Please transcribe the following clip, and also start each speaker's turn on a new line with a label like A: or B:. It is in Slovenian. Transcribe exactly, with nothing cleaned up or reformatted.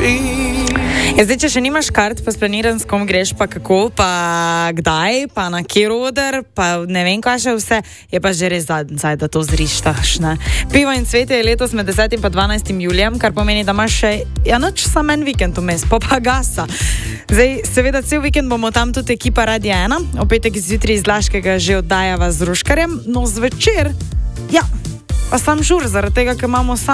A: Ja, zdaj, če še nimaš kart, pa splaniran, s kom greš, pa kako, pa kdaj, pa na kjer oder, pa ne vem, kaj še vse, je pa že res zadnjaj, da to zrištaš, ne. Pivo in cvetje je letos med desetim pa dvanajstim julijem, kar pomeni, da imaš še, ja, noč samo en vikend vmes, pa pa gasa. Zdaj, seveda, cel vikend bomo tam tudi ekipa Radia ena, v petek zjutraj iz Laškega že oddajava z Ruškarjem, no zvečer, ja, pa sam žur, zaradi tega, ker imamo sam